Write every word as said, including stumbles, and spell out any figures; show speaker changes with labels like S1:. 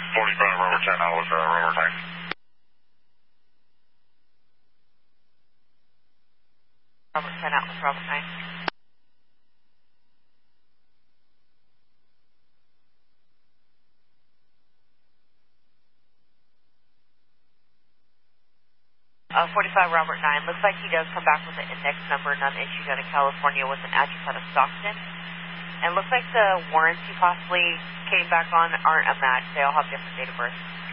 S1: forty-five Robert ten, I was uh, Robert nine.
S2: Robert ten, out with Robert nine. Uh, forty-five Robert nine, looks like he does come back with an index number, none issued out of California with an address out of Stockton. And looks like the warrants he possibly came back on aren't a match. They all have different date of birth.